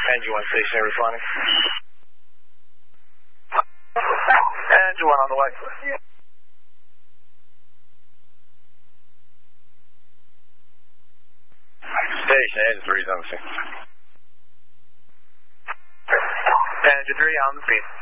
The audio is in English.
Engine 1 stationary responding. Engine 1 on the way. Station, Engine 3's on the scene. Engine 3 on the scene.